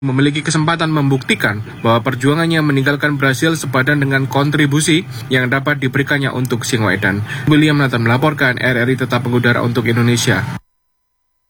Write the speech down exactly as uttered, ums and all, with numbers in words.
memiliki kesempatan membuktikan bahwa perjuangannya meninggalkan Brasil sepadan dengan kontribusi yang dapat diberikannya untuk Singoedan. William Nathan melaporkan, R R I tetap mengudara untuk Indonesia.